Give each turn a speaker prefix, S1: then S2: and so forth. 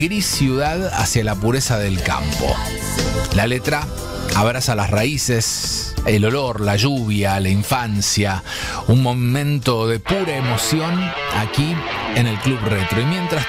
S1: gris ciudad hacia la pureza del campo. La letra abraza las raíces, el olor, la lluvia, la infancia, un momento de pura emoción aquí en el Club Retro. Y mientras